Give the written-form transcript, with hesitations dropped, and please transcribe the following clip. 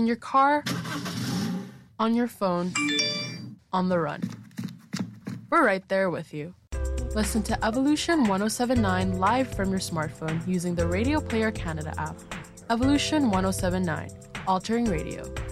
your car, on your phone, on the run. We're right there with you. Listen to Evolution 1079 live from your smartphone using the Radio Player Canada app. Evolution 1079, altering radio.